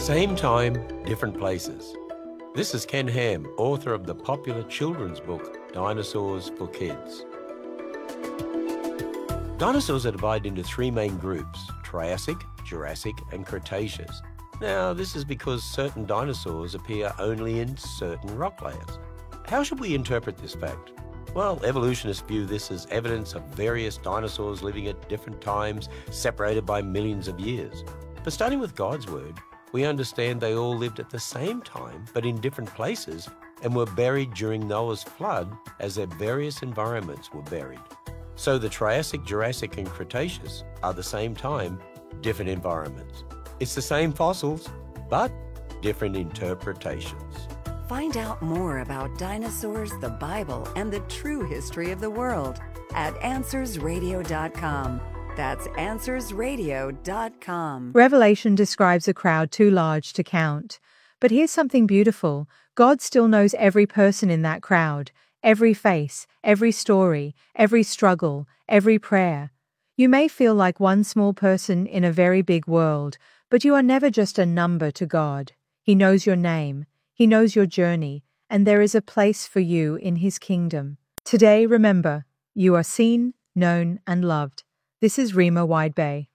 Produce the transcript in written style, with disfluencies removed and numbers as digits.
Same time, different places. This is Ken Ham, author of the popular children's book, Dinosaurs for Kids. Dinosaurs are divided into three main groups: Triassic, Jurassic, and Cretaceous. Now, this is because certain dinosaurs appear only in certain rock layers. How should we interpret this fact? Well, evolutionists view this as evidence of various dinosaurs living at different times, separated by millions of years. But starting with God's Word, we understand they all lived at the same time, but in different places, and were buried during Noah's flood as their various environments were buried. So the Triassic, Jurassic, and Cretaceous are the same time, different environments. It's the same fossils, but different interpretations. Find out more about dinosaurs, the Bible, and the true history of the world at AnswersRadio.com. That's AnswersRadio.com. Revelation describes a crowd too large to count. But here's something beautiful. God still knows every person in that crowd, every face, every story, every struggle, every prayer. You may feel like one small person in a very big world, but you are never just a number to God. He knows your name, He knows your journey, and there is a place for you in His kingdom. Today, remember, you are seen, known, and loved. This is Rima Wide Bay.